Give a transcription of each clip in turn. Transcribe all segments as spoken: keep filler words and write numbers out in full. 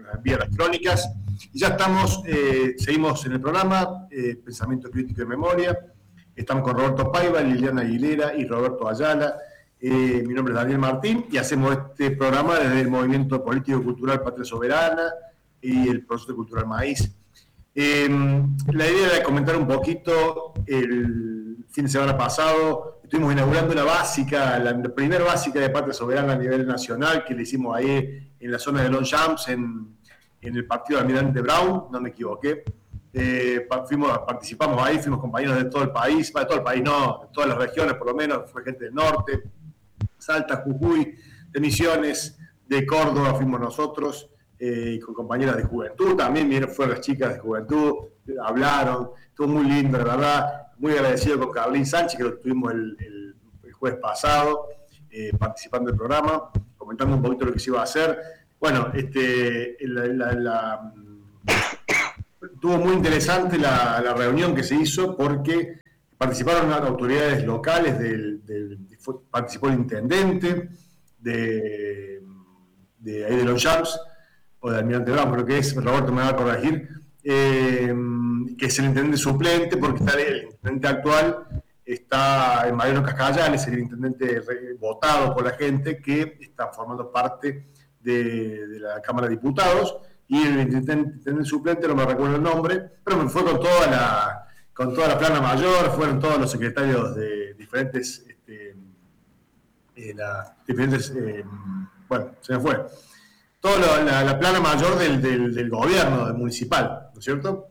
vía las crónicas. Y ya estamos, eh, seguimos en el programa, eh, Pensamiento Crítico y Memoria. Estamos con Roberto Paiva, Liliana Aguilera y Roberto Ayala. Eh, mi nombre es Daniel Martín y hacemos este programa desde el Movimiento Político Cultural Patria Soberana y el Proceso Cultural Maíz. Eh, la idea era comentar un poquito. El fin de semana pasado estuvimos inaugurando la básica, la, la primera básica de Patria Soberana a nivel nacional, que le hicimos ahí en la zona de Longchamps, en, en el partido de Almirante Brown, no me equivoqué. Eh, fuimos, participamos ahí, fuimos compañeros de todo el país, de todo el país no, de todas las regiones por lo menos, fue gente del norte, Salta, Jujuy, de Misiones, de Córdoba fuimos nosotros, eh, y con compañeras de juventud, también vinieron, fueron las chicas de juventud, hablaron, estuvo muy lindo, la verdad, muy agradecido con Carlín Sánchez, que lo tuvimos el, el, el jueves pasado, eh, participando del programa, comentando un poquito lo que se iba a hacer. Bueno, este, la, la, la, estuvo muy interesante la, la reunión que se hizo porque participaron las autoridades locales, del, del, fue, participó el intendente de, de ahí de Longchamps, o de Almirante Brown, creo que es, Roberto me va a corregir, eh, que es el intendente suplente, porque está el intendente actual está en Mariano Cascallales, el intendente re, votado por la gente, que está formando parte de, de la Cámara de Diputados, y el intendente, intendente suplente, no me recuerdo el nombre, pero me fue con toda la, con toda la plana mayor, fueron todos los secretarios de diferentes, este, eh, la, diferentes eh, bueno, se me fue, toda la, la plana mayor del, del, del gobierno del municipal, ¿no es cierto?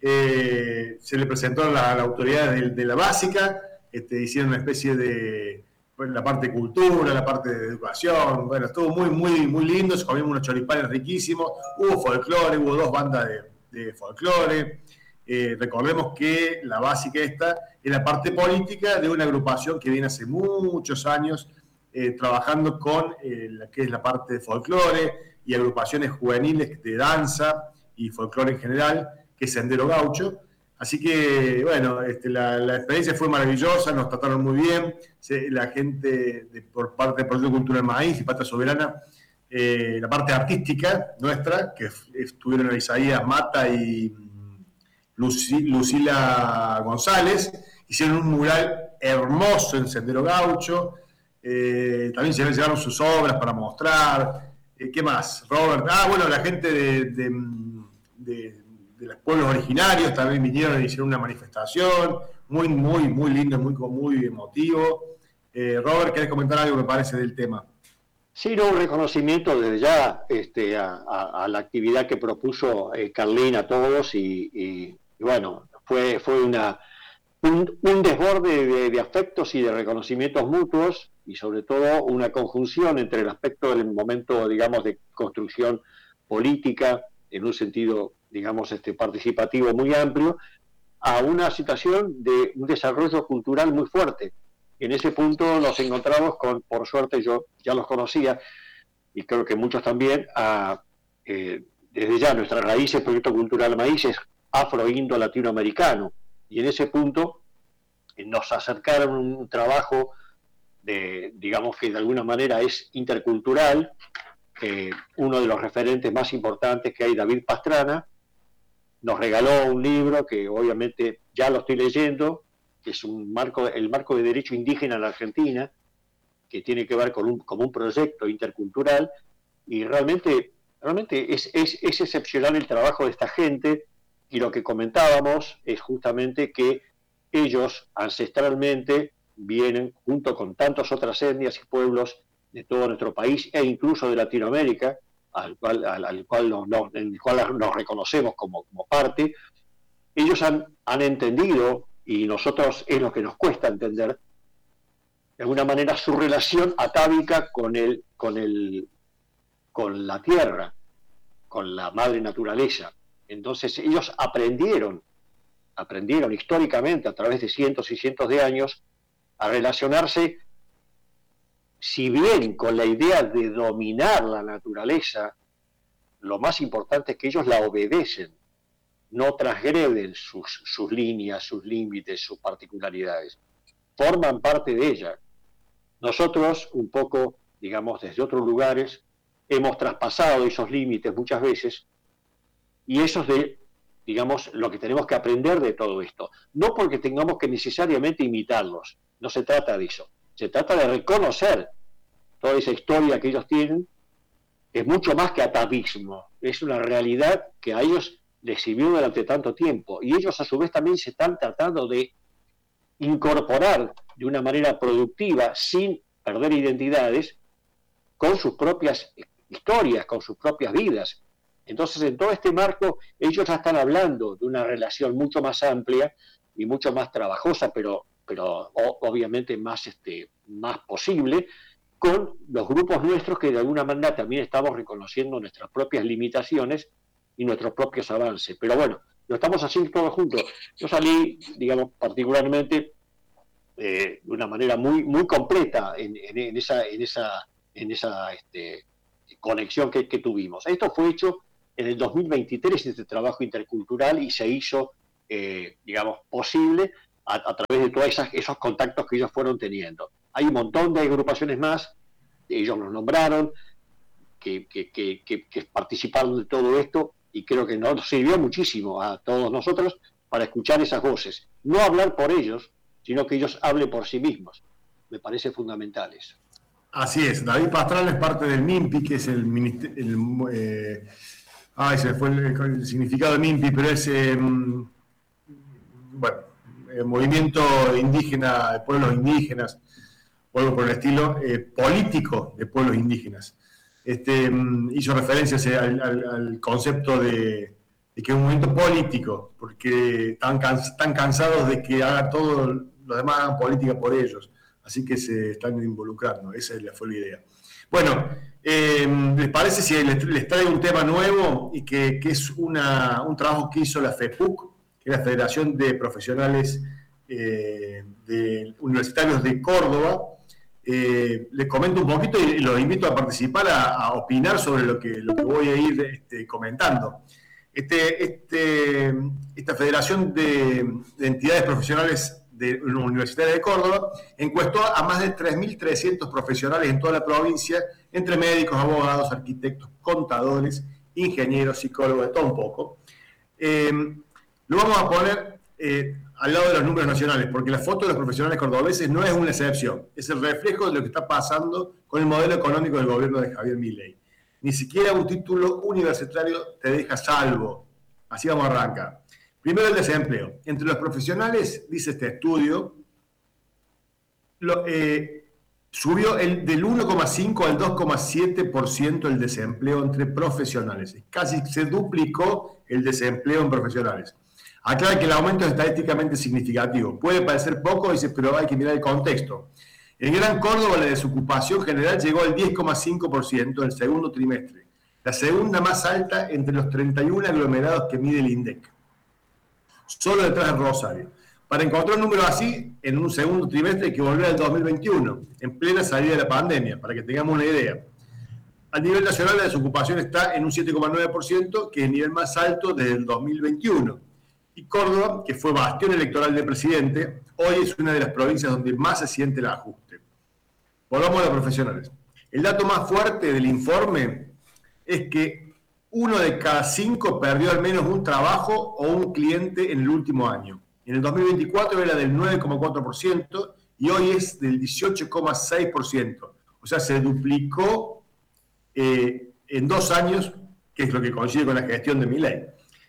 Eh, se le presentó a la, la autoridad de, de la básica, este, hicieron una especie de, bueno, la parte de cultura, la parte de educación, bueno, estuvo muy, muy, muy lindo, se comimos unos choripanes riquísimos, hubo folclore, hubo dos bandas de, de folclore. Eh, recordemos que la básica esta es la parte política de una agrupación que viene hace muchos años eh, trabajando con eh, la que es la parte de folclore y agrupaciones juveniles de danza y folclore en general, que es Sendero Gaucho. Así que, bueno, este, la, la experiencia fue maravillosa, nos trataron muy bien, se, la gente de, por parte del Proyecto Cultural Maíz y Patria Soberana, eh, la parte artística nuestra, que estuvieron Isaías Mata y Luci, Lucila González, hicieron un mural hermoso en Sendero Gaucho, eh, también se llevaron sus obras para mostrar. ¿Qué más? Robert. Ah, bueno, la gente de, de, de, de los pueblos originarios también vinieron y hicieron una manifestación. Muy, muy, muy lindo, muy, muy emotivo. Eh, Robert, ¿querés comentar algo que me parece del tema? Sí, no, un reconocimiento desde ya este, a, a, a la actividad que propuso eh, Carlín a todos y, y, y bueno, fue, fue una, un, un desborde de, de afectos y de reconocimientos mutuos y sobre todo una conjunción entre el aspecto del momento, digamos, de construcción política, en un sentido, digamos, este, participativo muy amplio, a una situación de un desarrollo cultural muy fuerte. En ese punto nos encontramos con, por suerte yo ya los conocía, y creo que muchos también, a, eh, desde ya nuestras raíces, Proyecto Cultural Maíz es afro-indo-latinoamericano, y en ese punto eh, nos acercaron un trabajo de, digamos que de alguna manera es intercultural. Eh, uno de los referentes más importantes que hay, David Pastrana, nos regaló un libro que obviamente ya lo estoy leyendo, que es un marco, el marco de derecho indígena en la Argentina, que tiene que ver con un, con un proyecto intercultural, y realmente, realmente es, es, es excepcional el trabajo de esta gente, y lo que comentábamos es justamente que ellos ancestralmente vienen junto con tantas otras etnias y pueblos de todo nuestro país e incluso de Latinoamérica, al cual, al, al cual, nos, nos, en el cual nos reconocemos como, como parte. Ellos han, han entendido, y nosotros es lo que nos cuesta entender, de alguna manera su relación atávica con, el, con, el, con la tierra, con la madre naturaleza. Entonces ellos aprendieron, aprendieron históricamente a través de cientos y cientos de años a relacionarse, si bien con la idea de dominar la naturaleza, lo más importante es que ellos la obedecen, no transgreden sus, sus líneas, sus límites, sus particularidades, forman parte de ella. Nosotros, un poco, digamos, desde otros lugares, hemos traspasado esos límites muchas veces, y eso es de, digamos, lo que tenemos que aprender de todo esto. No porque tengamos que necesariamente imitarlos, no se trata de eso, se trata de reconocer toda esa historia que ellos tienen. Es mucho más que atavismo, es una realidad que a ellos les sirvió durante tanto tiempo, y ellos a su vez también se están tratando de incorporar de una manera productiva, sin perder identidades, con sus propias historias, con sus propias vidas. Entonces, en todo este marco, ellos ya están hablando de una relación mucho más amplia y mucho más trabajosa, pero, pero obviamente más, este, más posible, con los grupos nuestros que de alguna manera también estamos reconociendo nuestras propias limitaciones y nuestros propios avances. Pero bueno, lo estamos haciendo todos juntos. Yo salí, digamos, particularmente eh, de una manera muy, muy completa en, en, en esa, en esa, en esa este, conexión que, que tuvimos. Esto fue hecho en el dos mil veintitrés, este trabajo intercultural, y se hizo, eh, digamos, posible a, a través de todos esas, esos contactos que ellos fueron teniendo. Hay un montón de agrupaciones más, ellos los nombraron, que, que, que, que, que participaron de todo esto, y creo que nos sirvió muchísimo a todos nosotros para escuchar esas voces. No hablar por ellos, sino que ellos hablen por sí mismos. Me parece fundamental eso. Así es. David Pastrana es parte del MIMPI, que es el... el eh, ay, se fue el, el significado de MIMPI, pero es... Eh, bueno, el movimiento indígena, de pueblos indígenas, o algo por el estilo, eh, político de pueblos indígenas. Este, hizo referencia al, al, al concepto de, de que es un movimiento político, porque están, cans, están cansados de que haga todo, los demás hagan política por ellos, así que se están involucrando, esa fue la idea. Bueno, eh, ¿les parece si les, les traigo un tema nuevo y que, que es una, un trabajo que hizo la FEPUC, que es la Federación de Profesionales eh, de Universitarios de Córdoba? Eh, les comento un poquito y los invito a participar, a, a opinar sobre lo que, lo que voy a ir este, comentando. Este, este, esta Federación de, de Entidades Profesionales de la Universidad de Córdoba encuestó a más de tres mil trescientos profesionales en toda la provincia, entre médicos, abogados, arquitectos, contadores, ingenieros, psicólogos, de todo un poco. Eh, lo vamos a poner... Eh, al lado de los números nacionales, porque la foto de los profesionales cordobeses no es una excepción, es el reflejo de lo que está pasando con el modelo económico del gobierno de Javier Milei. Ni siquiera un título universitario te deja salvo. Así vamos a arrancar. Primero, el desempleo. Entre los profesionales, dice este estudio, lo, eh, subió el, del uno coma cinco al dos coma siete por ciento el desempleo entre profesionales. Casi se duplicó el desempleo en profesionales. Aclara que el aumento es estadísticamente significativo. Puede parecer poco, dice, pero hay que mirar el contexto. En Gran Córdoba, la desocupación general llegó al diez coma cinco por ciento en el segundo trimestre, la segunda más alta entre los treinta y uno aglomerados que mide el INDEC, solo detrás de Rosario. Para encontrar un número así, en un segundo trimestre hay que volver al dos mil veintiuno, en plena salida de la pandemia, para que tengamos una idea. A nivel nacional, la desocupación está en un siete coma nueve por ciento, que es el nivel más alto desde el dos mil veintiuno. Y Córdoba, que fue bastión electoral del presidente, hoy es una de las provincias donde más se siente el ajuste. Volvamos a los profesionales. El dato más fuerte del informe es que uno de cada cinco perdió al menos un trabajo o un cliente en el último año. En el dos mil veinticuatro era del nueve coma cuatro por ciento y hoy es del dieciocho coma seis por ciento. O sea, se duplicó eh, en dos años, que es lo que coincide con la gestión de Milei.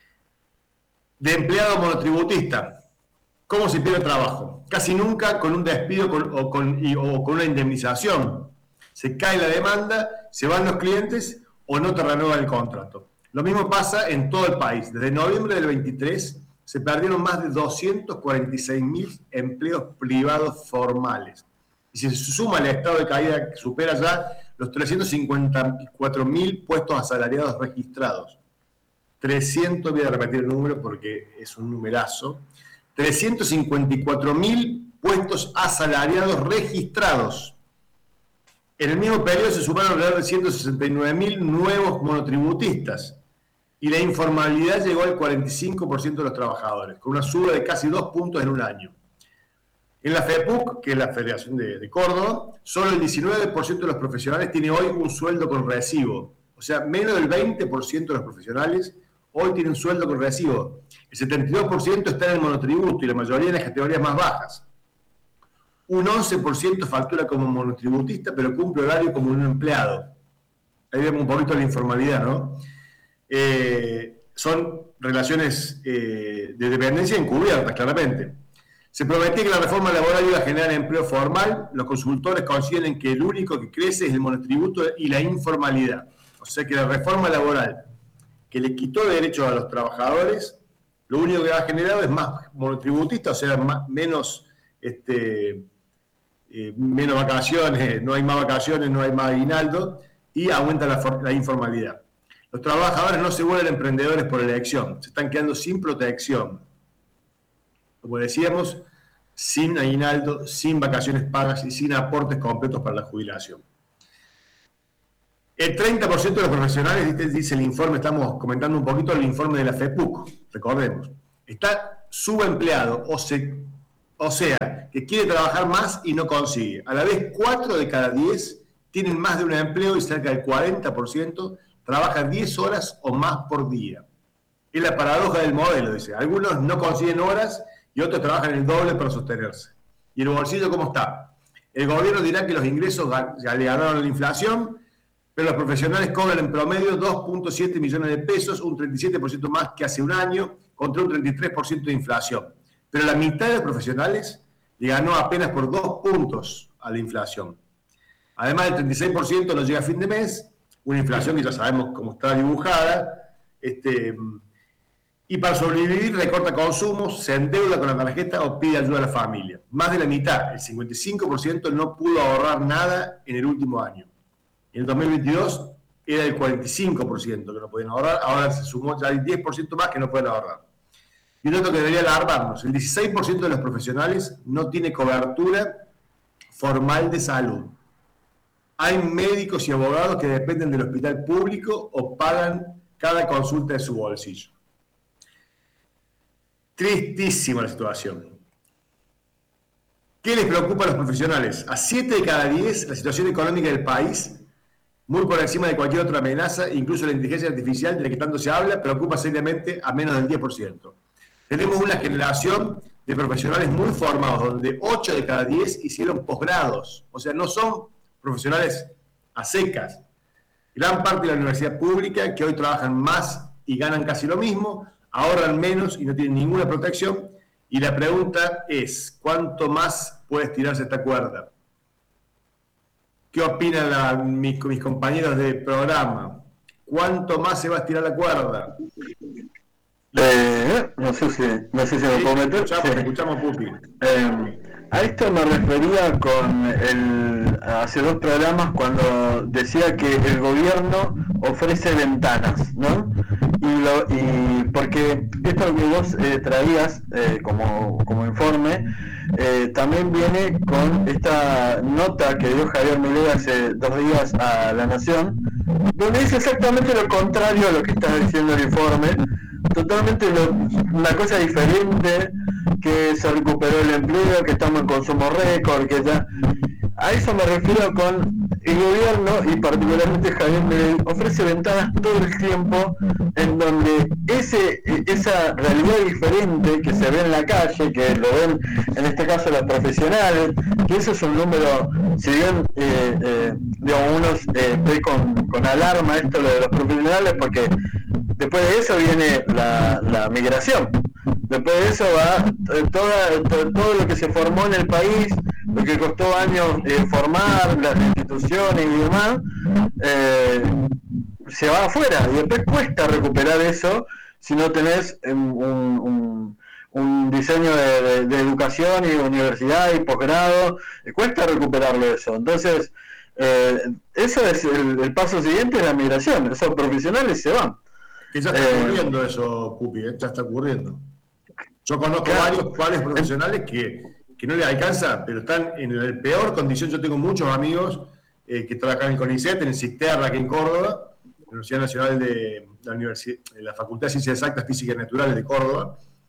De empleado monotributista, ¿cómo se pierde trabajo? Casi nunca con un despido con, o, con, y, o con una indemnización. Se cae la demanda, se van los clientes o no te renuevan el contrato. Lo mismo pasa en todo el país. Desde noviembre del veintitrés se perdieron más de doscientos cuarenta y seis mil empleos privados formales. Y si se suma el estado de caída que supera ya los trescientos cincuenta y cuatro mil puestos asalariados registrados. trescientos, voy a repetir el número porque es un numerazo, trescientos cincuenta y cuatro mil puestos asalariados registrados. En el mismo periodo se sumaron alrededor de ciento sesenta y nueve mil nuevos monotributistas y la informalidad llegó al cuarenta y cinco por ciento de los trabajadores, con una suba de casi dos puntos en un año. En la FEPUC, que es la Federación de, de Córdoba, solo el diecinueve por ciento de los profesionales tiene hoy un sueldo con recibo. O sea, menos del veinte por ciento de los profesionales hoy tienen sueldo con recibo. El setenta y dos por ciento está en el monotributo y la mayoría en las categorías más bajas. Un once por ciento factura como monotributista, pero cumple horario como un empleado. Ahí vemos un poquito la informalidad, ¿no? Eh, son relaciones eh, de dependencia encubiertas, claramente. Se prometía que la reforma laboral iba a generar empleo formal. Los consultores coinciden que el único que crece es el monotributo y la informalidad. O sea que la reforma laboral, que le quitó derechos a los trabajadores, lo único que ha generado es más monotributista, o sea, más, menos, este, eh, menos vacaciones, no hay más vacaciones, no hay más aguinaldo, y aumenta la, la informalidad. Los trabajadores no se vuelven emprendedores por elección, se están quedando sin protección. Como decíamos, sin aguinaldo, sin vacaciones pagas y sin aportes completos para la jubilación. El treinta por ciento de los profesionales, dice el informe, estamos comentando un poquito el informe de la FEPUC, recordemos, está subempleado, o, se, o sea, que quiere trabajar más y no consigue. A la vez, cuatro de cada diez tienen más de un empleo y cerca del cuarenta por ciento trabajan diez horas o más por día. Es la paradoja del modelo, dice. Algunos no consiguen horas y otros trabajan el doble para sostenerse. ¿Y el bolsillo cómo está? El gobierno dirá que los ingresos ya le ganaron la inflación, pero los profesionales cobran en promedio dos punto siete millones de pesos, un treinta y siete por ciento más que hace un año, contra un treinta y tres por ciento de inflación. Pero la mitad de los profesionales le ganó apenas por dos puntos a la inflación. Además, el treinta y seis por ciento no llega a fin de mes, una inflación que ya sabemos cómo está dibujada, este, y para sobrevivir recorta consumos, se endeuda con la tarjeta o pide ayuda a la familia. Más de la mitad, el cincuenta y cinco por ciento, no pudo ahorrar nada en el último año. En el dos mil veintidós era el cuarenta y cinco por ciento que no podían ahorrar, ahora se sumó ya el diez por ciento más que no pueden ahorrar. Y un dato que debería alarmarnos, el dieciséis por ciento de los profesionales no tiene cobertura formal de salud. Hay médicos y abogados que dependen del hospital público o pagan cada consulta de su bolsillo. Tristísima la situación. ¿Qué les preocupa a los profesionales? A siete de cada diez, la situación económica del país, muy por encima de cualquier otra amenaza, incluso la inteligencia artificial, de la que tanto se habla, preocupa seriamente a menos del diez por ciento. Tenemos una generación de profesionales muy formados, donde ocho de cada diez hicieron posgrados. O sea, no son profesionales a secas. Gran parte de la universidad pública, que hoy trabajan más y ganan casi lo mismo, ahorran menos y no tienen ninguna protección. Y la pregunta es, ¿cuánto más puede estirarse esta cuerda? ¿Qué opinan la, mis, mis compañeros de programa? ¿Cuánto más se va a estirar la cuerda? Eh, no sé si, no sé si me puedo meter. Escuchamos, sí. escuchamos Pupi. Eh, a esto me refería con el, hace dos programas cuando decía que el gobierno ofrece ventanas, ¿no? Y, lo, y porque esto que vos eh, traías eh, como, como informe, eh, también viene con esta nota que dio Javier Milei hace dos días a La Nación, donde dice exactamente lo contrario a lo que está diciendo el informe, totalmente lo, una cosa diferente, que se recuperó el empleo, que estamos en consumo récord, que ya... A eso me refiero con el gobierno y particularmente Javier Milei ofrece ventanas todo el tiempo en donde ese esa realidad diferente que se ve en la calle, que lo ven en este caso los profesionales, que eso es un número, si bien eh, eh, digamos, unos eh, ve con, con alarma esto lo de los profesionales, porque después de eso viene la, la migración. Después de eso va toda, todo, todo lo que se formó en el país, lo que costó años eh, formar, las instituciones y demás, eh, se va afuera. Y después cuesta recuperar eso si no tenés un, un, un diseño de, de, de educación y universidad y posgrado. Cuesta recuperarlo eso. Entonces, eh, eso es el, el paso siguiente de la migración. Esos profesionales se van. Que ya está eh, ocurriendo eso, Pupi, ¿eh? Ya está ocurriendo. Yo conozco claro. varios, varios profesionales que, que no les alcanza, pero están en la peor condición. Yo tengo muchos amigos eh, que trabajan en CONICET, en el CISTERRA, aquí en Córdoba, la Universidad Nacional de la, Universidad, de la Facultad de Ciencias Exactas, Físicas y Naturales de Córdoba,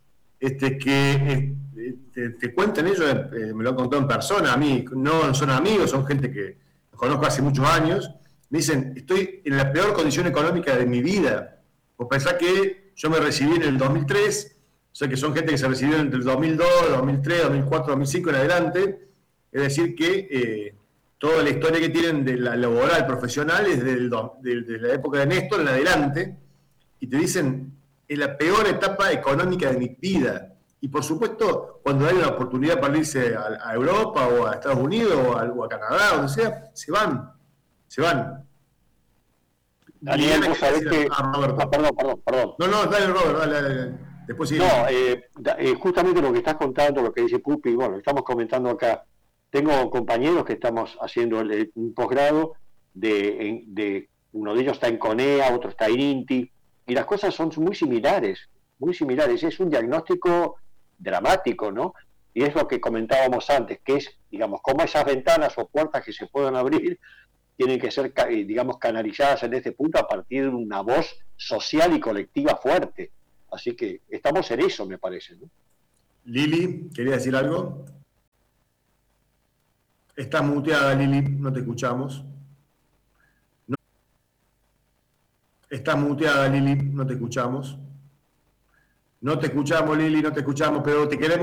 este, que eh, te, te cuentan ellos, eh, me lo han contado en persona, a mí, no son amigos, son gente que conozco hace muchos años, me dicen, estoy en la peor condición económica de mi vida. Vos pensás que yo me recibí en el dos mil tres, o sea que son gente que se recibieron entre el dos mil dos, dos mil tres, dos mil cuatro, dos mil cinco en adelante, es decir que eh, toda la historia que tienen de la laboral profesional es del, de, de la época de Néstor en adelante, y te dicen, es la peor etapa económica de mi vida. Y por supuesto, cuando hay una oportunidad para irse a, a Europa o a Estados Unidos o a, o a Canadá, o donde sea, se van, se van. Daniel, vos sabés que... Ah, Roberto. Ah, perdón, perdón, perdón. No, no, dale, Robert, dale, dale, dale. Después sí. No, eh, eh, justamente lo que estás contando, lo que dice Pupi, bueno, estamos comentando acá. Tengo compañeros que estamos haciendo el, un posgrado, de, de uno de ellos está en CONEA, otro está en INTI, y las cosas son muy similares, muy similares. Es un diagnóstico dramático, ¿no? Y es lo que comentábamos antes, que es, digamos, cómo esas ventanas o puertas que se puedan abrir tienen que ser, digamos, canalizadas en este punto a partir de una voz social y colectiva fuerte. Así que estamos en eso, me parece, ¿no? Lili, ¿quería decir algo? Estás muteada, Lili, no te escuchamos. No. Estás muteada, Lili, no te escuchamos. No te escuchamos, Lili, no te escuchamos, pero te queremos.